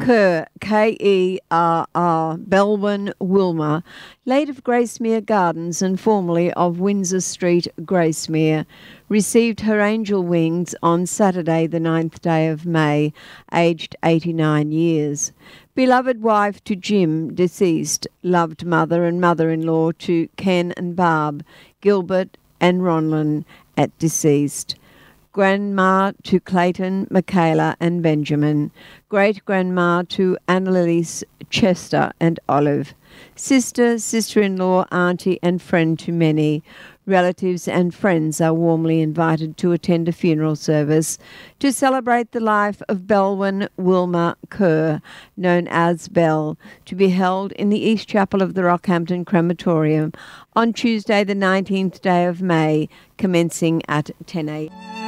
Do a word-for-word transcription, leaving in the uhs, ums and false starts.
Kerr, K E R R, Belwyn Wilmer, late of Gracemere Gardens and formerly of Windsor Street, Gracemere, received her angel wings on Saturday the ninth day of May, aged eighty-nine years. Beloved wife to Jim, deceased, loved mother and mother-in-law to Ken and Barb, Gilbert and Ronlin at deceased. Grandma to Clayton, Michaela and Benjamin. Great-grandma to Annalise, Chester and Olive. Sister, sister-in-law, auntie and friend to many. Relatives and friends are warmly invited to attend a funeral service to celebrate the life of Belwyn Wilmer Kerr, known as Bell, to be held in the East Chapel of the Rockhampton Crematorium on Tuesday the nineteenth day of May, commencing at ten a m